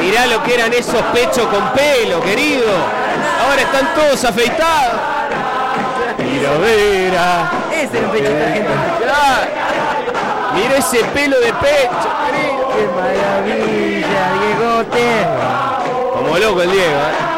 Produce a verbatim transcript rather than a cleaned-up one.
Mirá lo que eran esos pechos con pelo, querido. Ahora están todos afeitados. Pirovera. Ese era un pechito argentino. Mirá ese pelo de pecho, querido. ¡Qué maravilla, Diegote! Como loco el Diego, ¿eh?